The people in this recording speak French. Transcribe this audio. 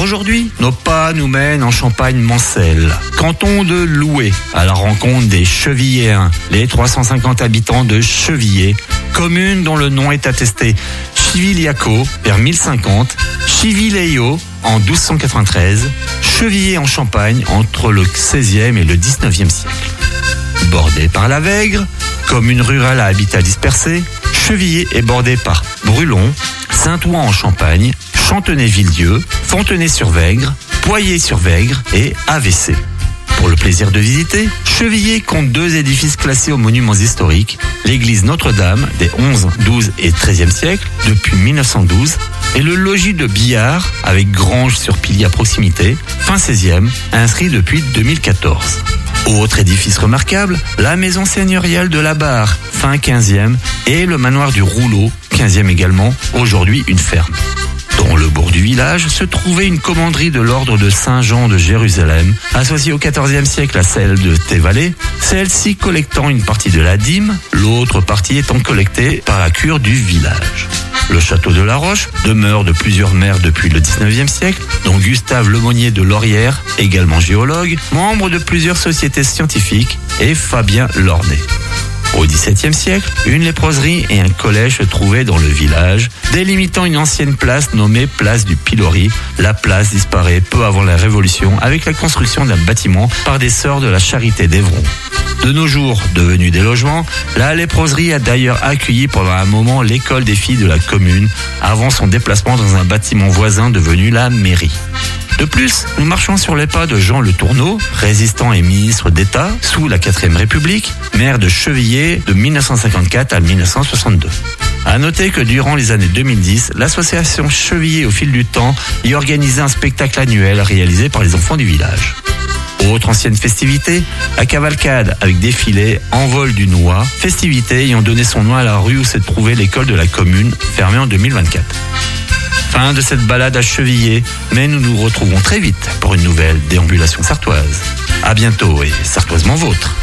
Aujourd'hui, nos pas nous mènent en Champagne-Mancelle, canton de Loué, à la rencontre des Chevilléens, les 350 habitants de Chevillet, commune dont le nom est attesté Chiviliaco vers 1050, Chivileio en 1293, Chevillet en Champagne entre le 16e et le 19e siècle. Bordé par la Vègre, commune rurale à habitat dispersé, Chevillet est bordé par Brulon, Saint-Ouen en Champagne, Chantenay-Villedieu, Fontenay-sur-Vègre, Poyet-sur-Vègre et AVC. Pour le plaisir de visiter, Chevillet compte 2 édifices classés aux monuments historiques, l'église Notre-Dame des 11, 12 et 13e siècles depuis 1912 et le logis de Billard avec grange sur pilier à proximité, fin 16e, inscrit depuis 2014. Autre édifice remarquable, la maison seigneuriale de la Barre, fin 15e, et le manoir du Rouleau, 15e également, aujourd'hui une ferme. Dans le bourg du village se trouvait une commanderie de l'ordre de Saint-Jean de Jérusalem, associée au XIVe siècle à celle de Thévalais, celle-ci collectant une partie de la dîme, l'autre partie étant collectée par la cure du village. Le château de la Roche demeure de plusieurs maires depuis le 19e siècle, dont Gustave Lemonnier de Laurière, également géologue, membre de plusieurs sociétés scientifiques, et Fabien Lornay. Au XVIIe siècle, une léproserie et un collège se trouvaient dans le village, délimitant une ancienne place nommée place du Pilori. La place disparaît peu avant la Révolution avec la construction d'un bâtiment par des sœurs de la Charité d'Évron. De nos jours, devenue des logements, la léproserie a d'ailleurs accueilli pendant un moment l'école des filles de la commune, avant son déplacement dans un bâtiment voisin devenu la mairie. De plus, nous marchons sur les pas de Jean Le Tourneau, résistant et ministre d'État sous la 4e République, maire de Chevillet de 1954 à 1962. À noter que durant les années 2010, l'association Chevillet au fil du temps y organisait un spectacle annuel réalisé par les enfants du village. Autre ancienne festivité, la cavalcade avec défilé Envol du Noix, festivité ayant donné son nom à la rue où se trouvait l'école de la commune, fermée en 2024. Fin de cette balade à Chevillet, mais nous nous retrouvons très vite pour une nouvelle déambulation sartoise. À bientôt et sartoisement vôtre.